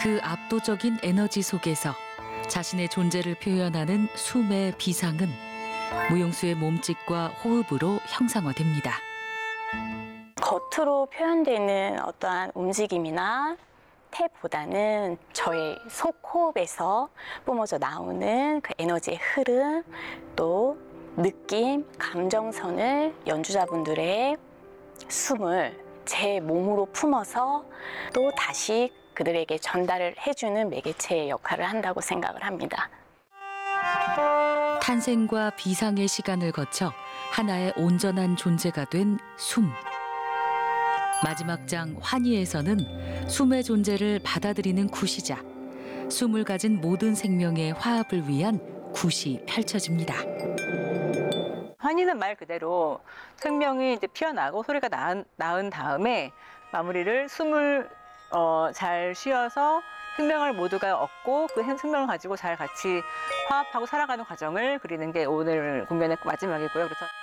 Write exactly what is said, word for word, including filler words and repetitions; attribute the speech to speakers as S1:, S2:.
S1: 그 압도적인 에너지 속에서 자신의 존재를 표현하는 숨의 비상은 무용수의 몸짓과 호흡으로 형상화됩니다.
S2: 겉으로 표현되는 어떠한 움직임이나 태보다는 저의 속 호흡에서 뿜어져 나오는 그 에너지의 흐름, 또 느낌, 감정선을 연주자분들의 숨을 제 몸으로 품어서 또 다시 그들에게 전달을 해주는 매개체의 역할을 한다고 생각을 합니다.
S1: 탄생과 비상의 시간을 거쳐 하나의 온전한 존재가 된 숨. 마지막 장 환희에서는 숨의 존재를 받아들이는 구시자, 숨을 가진 모든 생명의 화합을 위한 굿이 펼쳐집니다.
S3: 환희는 말 그대로 생명이 이제 피어나고 소리가 낳은, 낳은 다음에 마무리를 숨을 어, 잘 쉬어서 생명을 모두가 얻고 그 생명을 가지고 잘 같이 화합하고 살아가는 과정을 그리는 게 오늘 공연의 마지막이고요. 그래서